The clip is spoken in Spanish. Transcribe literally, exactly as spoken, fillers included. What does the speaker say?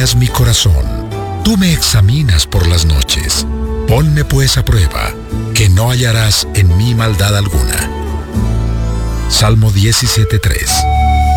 escudriñas mi corazón, tú me examinas por las noches. Ponme pues a prueba, que no hallarás en mí maldad alguna. Salmo diecisiete tres.